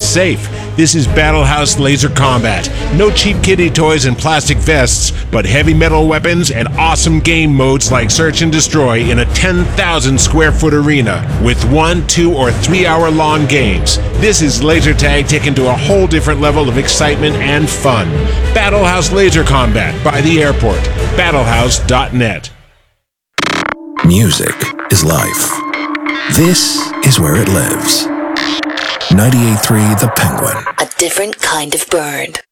safe. This is Battlehouse Laser Combat. No cheap kiddie toys and plastic vests, but heavy metal weapons and awesome game modes like Search and Destroy in a 10,000 square foot arena with 1, 2, or 3 hour long games. This is laser tag taken to a whole different level of excitement and fun. Battlehouse Laser Combat by the airport. Battlehouse.net. Music is life. This is where it lives. 98.3 The Penguin. A different kind of bird.